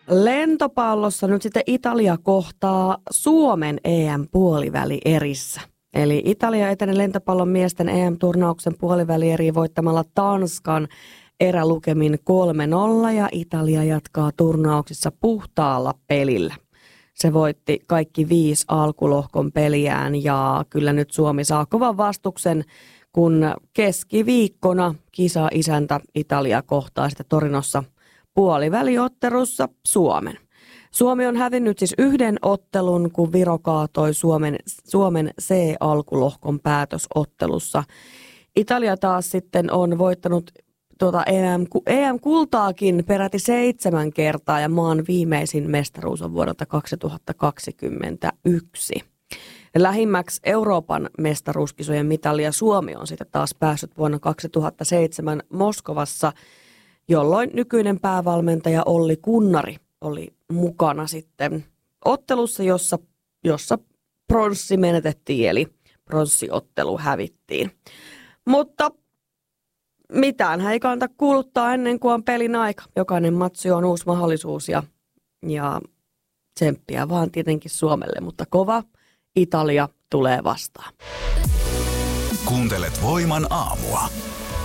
Lentopallossa nyt sitten Italia kohtaa Suomen EM-puolivälierissä. Eli Italia eteni lentopallon miesten EM-turnauksen puolivälieriin voittamalla Tanskan erälukemin 3-0 ja Italia jatkaa turnauksissa puhtaalla pelillä. Se voitti kaikki 5 alkulohkon peliään ja kyllä nyt Suomi saa kovan vastuksen, kun keskiviikkona kisa-isäntä Italia kohtaa sitten Torinossa puoliväliottelussa Suomen. Suomi on hävinnyt siis 1 ottelun, kun Viro kaatoi Suomen C-alkulohkon päätösottelussa. Italia taas sitten on voittanut EM-kultaakin peräti 7 kertaa ja maan viimeisin mestaruus on vuodelta 2021. Lähimmäksi Euroopan mestaruuskisojen mitalia Suomi on sitten taas päässyt vuonna 2007 Moskovassa, jolloin nykyinen päävalmentaja Olli Kunnari oli mukana sitten ottelussa, jossa pronssi menetettiin, eli pronssiottelu hävittiin. Mutta mitään ei kannata kuuluttaa ennen kuin on pelin aika. Jokainen matsi on uusi mahdollisuus ja tsemppiä vaan tietenkin Suomelle, mutta kova Italia tulee vastaan. Kuuntelet Voiman aamua.